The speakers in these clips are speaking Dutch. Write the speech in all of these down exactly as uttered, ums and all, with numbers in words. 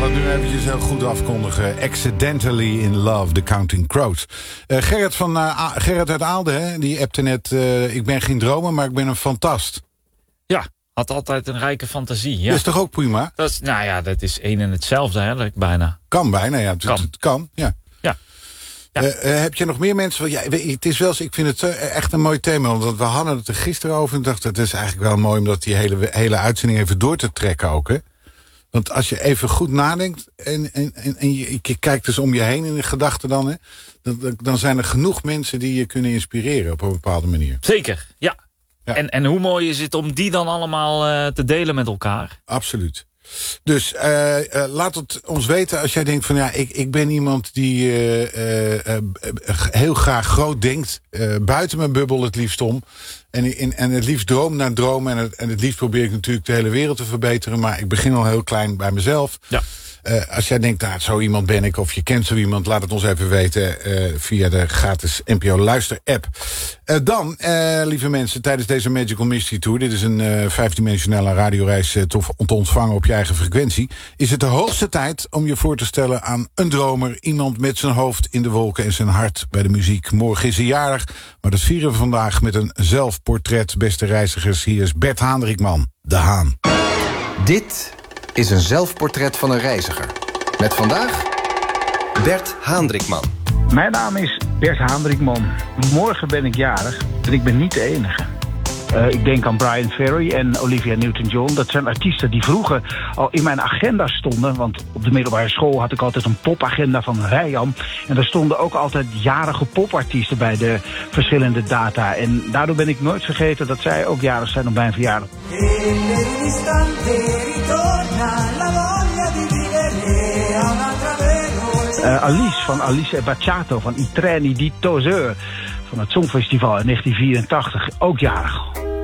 het nu eventjes heel goed afkondigen. Accidentally in Love, The Counting Crows. Uh, Gerrit, van, uh, Gerrit uit Aalde, hè, die appte net... Uh, ik ben geen dromer, maar ik ben een fantast. Ja, had altijd een rijke fantasie. Ja. Dat is toch ook prima? Dat is, nou ja, dat is één en hetzelfde, hè, bijna. Kan bijna, ja. Het kan, het kan ja. Ja. Ja. Uh, uh, heb je nog meer mensen? Ja, het is wel eens, ik vind het uh, echt een mooi thema. Want we hadden het er gisteren over en dacht, het is eigenlijk wel mooi om dat die hele, hele uitzending even door te trekken ook, hè? Want als je even goed nadenkt en, en, en, en je, je kijkt dus om je heen in de gedachten dan, hè, dan, dan zijn er genoeg mensen die je kunnen inspireren op een bepaalde manier. Zeker, ja. ja. En, en hoe mooi is het om die dan allemaal uh, te delen met elkaar? Absoluut. Dus uh, uh, laat het ons weten als jij denkt van ja, ik, ik ben iemand die uh, uh, uh, heel graag groot denkt. Uh, buiten mijn bubbel het liefst om. En, en, en het liefst droom naar droom. En het, en het liefst probeer ik natuurlijk de hele wereld te verbeteren. Maar ik begin al heel klein bij mezelf. Ja. Uh, als jij denkt, nou, zo iemand ben ik, of je kent zo iemand, laat het ons even weten uh, via de gratis N P O Luister app. Uh, dan, uh, lieve mensen, tijdens deze Magical Mystery Tour, dit is een uh, vijfdimensionale radioreis uh, te, te ontvangen op je eigen frequentie, is het de hoogste tijd om je voor te stellen aan een dromer, iemand met zijn hoofd in de wolken en zijn hart bij de muziek. Morgen is hij jarig, maar dat vieren we vandaag met een zelfportret. Beste reizigers, hier is Bert Haandrikman, de Haan. Dit is een zelfportret van een reiziger. Met vandaag Bert Haandrikman. Mijn naam is Bert Haandrikman. Morgen ben ik jarig en ik ben niet de enige. Uh, ik denk aan Brian Ferry en Olivia Newton-John. Dat zijn artiesten die vroeger al in mijn agenda stonden. Want op de middelbare school had ik altijd een popagenda van Rijam. En daar stonden ook altijd jarige popartiesten bij de verschillende data. En daardoor ben ik nooit vergeten dat zij ook jarig zijn op mijn verjaardag. Uh, Alice van Alice e Bacciato van I Treni di Tozeur van het Songfestival in negentien vierentachtig, ook jarig.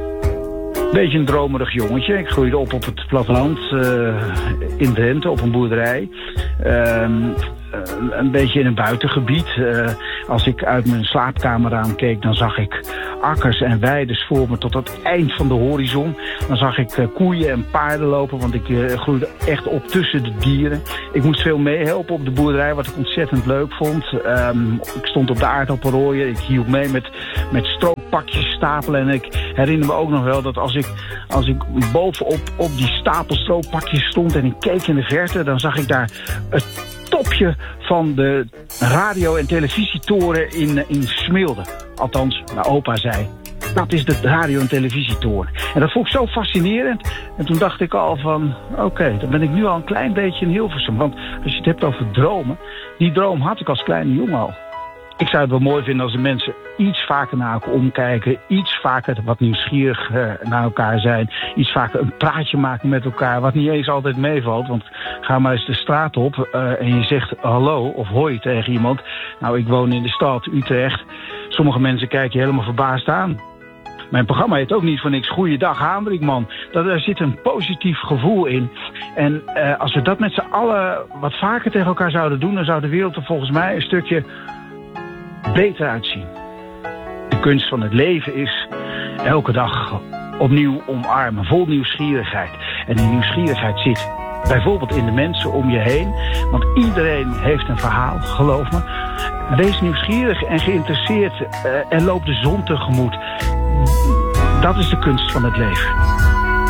Beetje een dromerig jongetje. Ik groeide op op het platteland uh, in Drenthe op een boerderij. Uh, een beetje in een buitengebied. Uh, als ik uit mijn slaapkamerraam keek, dan zag ik akkers en weides voor me tot het eind van de horizon. Dan zag ik uh, koeien en paarden lopen, want ik uh, groeide echt op tussen de dieren. Ik moest veel meehelpen op de boerderij, wat ik ontzettend leuk vond. Um, ik stond op de aardappelrooien, ik hielp mee met, met strooppakjes stapelen. En ik herinner me ook nog wel dat als ik, als ik bovenop op die stapel strooppakjes stond en ik keek in de verte, dan zag ik daar het topje van de radio- en televisietoren in, in Smilde. Althans, mijn opa zei, dat is de radio- en televisietoren. En dat vond ik zo fascinerend. En toen dacht ik al van, oké, okay, dan ben ik nu al een klein beetje in Hilversum. Want als je het hebt over dromen, die droom had ik als kleine jongen al. Ik zou het wel mooi vinden als de mensen iets vaker naar elkaar omkijken. Iets vaker wat nieuwsgierig uh, naar elkaar zijn. Iets vaker een praatje maken met elkaar. Wat niet eens altijd meevalt. Want ga maar eens de straat op uh, en je zegt hallo of hoi tegen iemand. Nou, ik woon in de stad Utrecht. Sommige mensen kijken je helemaal verbaasd aan. Mijn programma heet ook niet voor niks Goeiedag Haandrikman. Daar zit een positief gevoel in. En uh, als we dat met z'n allen wat vaker tegen elkaar zouden doen, dan zou de wereld er volgens mij een stukje beter uitzien. De kunst van het leven is elke dag opnieuw omarmen, vol nieuwsgierigheid. En die nieuwsgierigheid zit bijvoorbeeld in de mensen om je heen. Want iedereen heeft een verhaal, geloof me. Wees nieuwsgierig en geïnteresseerd uh, en loop de zon tegemoet. Dat is de kunst van het leven.